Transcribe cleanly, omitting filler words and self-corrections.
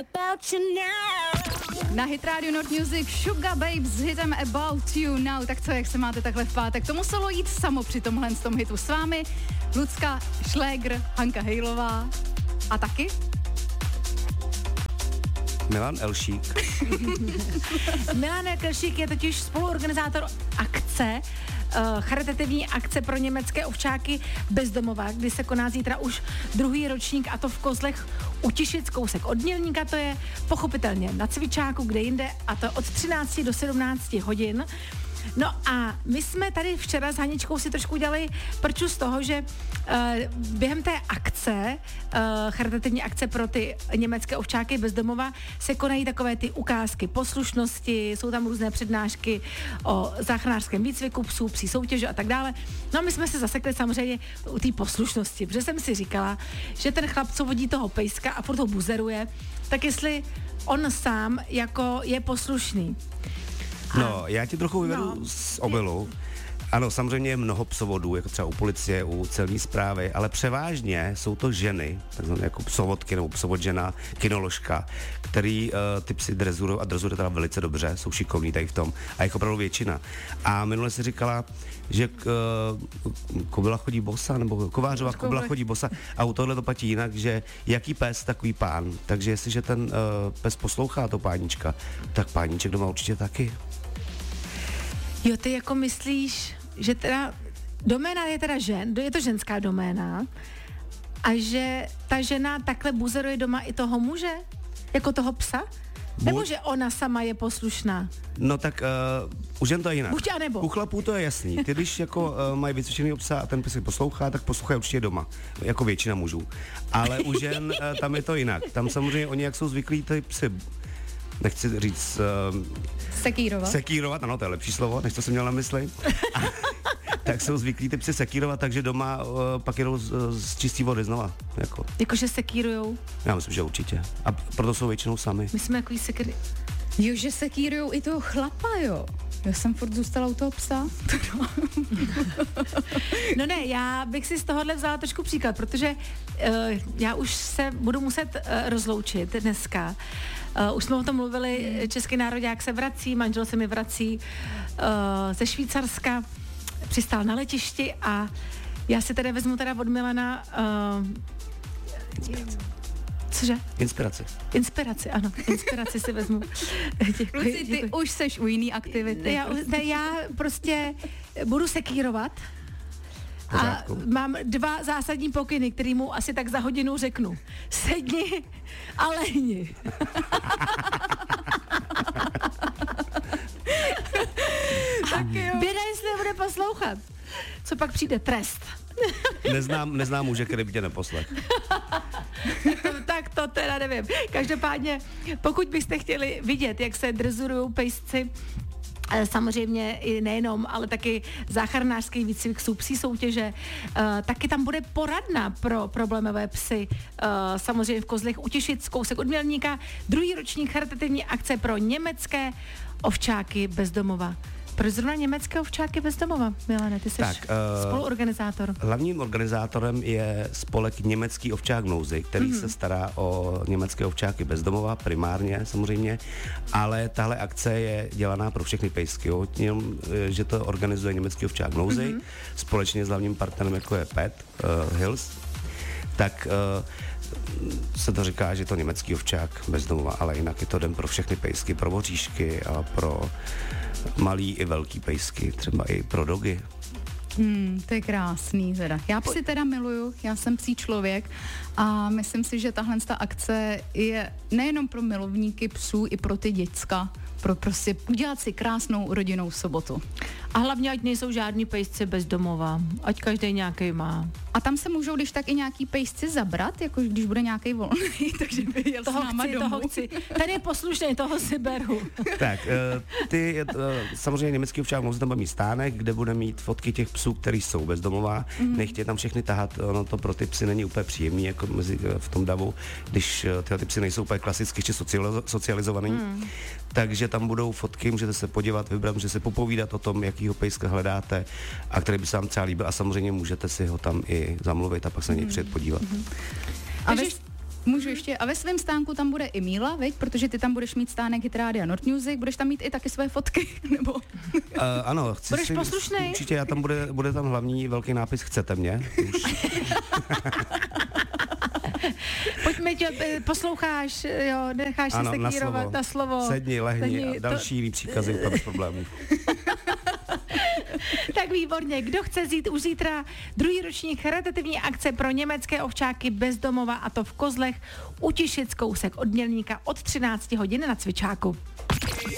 Na Hit Radio Nord Music Sugar Babes s hitem About You Now. Tak co, jak se máte takhle v pátek? To muselo jít samo při tomhle tom hitu s vámi. Lucka Šlégr, Hanka Hejlová a taky Milan Elšík. Milan Elšík je totiž spoluorganizátor akce, charitativní akce pro německé ovčáky bezdomova, kdy se koná zítra už druhý ročník, a to v Kozlech u Tišic, kousek od Mělníka, to je pochopitelně na Cvičáku, kde jinde, a to od 13 do 17 hodin. No a my jsme tady včera s Haničkou si trošku udělali prču z toho, že během té akce, charitativní akce pro ty německé ovčáky bezdomova, se konají takové ty ukázky poslušnosti, jsou tam různé přednášky o záchranářském výcviku psů, psí soutěže a tak dále. No a my jsme se zasekli samozřejmě u té poslušnosti, protože jsem si říkala, že ten chlap, co vodí toho pejska a furt ho buzeruje, tak jestli on sám jako je poslušný. No, já ti trochu vyvedu z obilu. Ano, samozřejmě je mnoho psovodů, jako třeba u policie, u celní správy, ale převážně jsou to ženy, takzvané jako psovodky nebo psovodžena, kinoložka, který ty psy drezurují a drezurují teda velice dobře, jsou šikovní tady v tom a jako opravdu většina. A minule si říkala, že kobila chodí bosa, nebo kovářová kobila chodí bosa, a u tohle to platí jinak, že jaký pes, takový pán. Takže jestliže ten pes poslouchá to pánička, tak páníček doma určitě taky. Jo, ty jako myslíš, že teda doména je teda je to ženská doména a že ta žena takhle buzeruje doma i toho muže? Jako toho psa? Nebo že ona sama je poslušná? No tak u žen to je jinak. Buď a nebo. U chlapů to je jasný. Ty když jako mají vycvičený psa a ten pes si poslouchá, tak poslouchají určitě doma. Jako většina mužů. Ale u žen tam je to jinak. Tam samozřejmě oni, jak jsou zvyklí ty psy, nechci říct... Sekírovat, ano, to je lepší slovo, než to jsem měl na mysli. Tak jsou zvyklí ty psy sekírovat, takže doma pak jedou z čistý vody znova. Jakože sekírujou? Já myslím, že určitě. A proto jsou většinou sami. My jsme takový Jo, že sekírujou i toho chlapa, jo. Já jsem furt zůstala u toho psa. No ne, já bych si z tohohle vzala trošku příklad, protože já už se budu muset rozloučit dneska. Už jsme o tom mluvili, český nároďák se vrací, manžel se mi vrací ze Švýcarska, přistál na letišti a já si tedy vezmu teda od Milana cože? Inspiraci, ano. Inspiraci si vezmu. Luci, ty už seš u jiný aktivity. Já prostě budu sekírovat a mám 2 zásadní pokyny, který mu asi tak za hodinu řeknu. Sedni a lehni. Tak jo. Běda, jestli nebude poslouchat. Co pak přijde? Trest. Neznám muže, který by tě neposlech. Tak to teda nevím. Každopádně, pokud byste chtěli vidět, jak se drezurují pejsci, samozřejmě i nejenom, ale taky záchranářský výcvik, jsou psí soutěže, taky tam bude poradna pro problémové psy, samozřejmě v Kozlech u Tišic, kousek od Mělníka, druhý ročník charitativní akce pro německé ovčáky bezdomova. Proč zrovna německé ovčáky bezdomova, Milane? Ty jsi spoluorganizátor. Hlavním organizátorem je spolek Německý ovčák v nouzi, který se stará o německé ovčáky bezdomova, primárně samozřejmě, ale tahle akce je dělaná pro všechny pejsky, jo? Tím, že to organizuje Německý ovčák v nouzi, společně s hlavním partnerem, jako je Pet Hills, tak se to říká, že je to německý ovčák bezdomova, ale jinak je to den pro všechny pejsky, pro voříšky a pro malý i velký pejsky, třeba i pro dogy. To je krásný teda. Já psy teda miluju, já jsem psí člověk a myslím si, že tahle akce je nejenom pro milovníky psů, i pro ty děcka, pro prostě udělat si krásnou rodinnou sobotu. A hlavně, ať nejsou žádní pejsci bezdomova, ať každý nějaký má. A tam se můžou když tak i nějaký pejsci zabrat, jako když bude nějaký volný, takže by jel s náma domů. Toho chci. Ten je poslušný, toho si beru. Tak, samozřejmě německý ovčák v nouzi tam bude mít stánek, kde bude mít fotky těch psů, který jsou bezdomová. Nechtě tam všechny tahat, ono to pro ty psy není úplně příjemný, jako v tom davu, když ty psy nejsou úplně klasicky ještě socializovaný. Takže tam budou fotky, můžete se podívat, vybrat, můžete se popovídat o tom, jakýho pejska hledáte a který by se vám třeba líbil, a samozřejmě můžete si ho tam i zamluvit a pak se na něj přijet podívat. A Můžu ještě, a ve svém stánku tam bude i Míla, veď? Protože ty tam budeš mít stánek Hit Rádia Nord Music, budeš tam mít i taky své fotky, nebo? Ano, budeš poslušnej? Určitě, já tam bude tam hlavní velký nápis Chcete mě? Pojďme posloucháš, jo, necháš se sekírovat na slovo. Sedni, lehni a další jiný příkazy, bez problémů. Tak výborně, kdo chce vzít už zítra druhý ročník charitativní akce pro německé ovčáky bez domova, a to v Kozlech, u Tišic, kousek od Mělníka, od 13 hodin na Cvičáku.